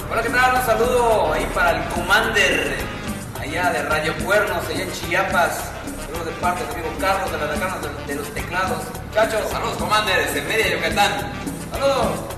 Hola, ¿qué tal? Un saludo ahí para el Commander, allá de Radio Cuernos, allá en Chiapas. Saludos de parte de mi amigo Carlos de la Decana de los Teclados. Muchachos, Saludos, Commander, desde Mérida, Yucatán. saludos.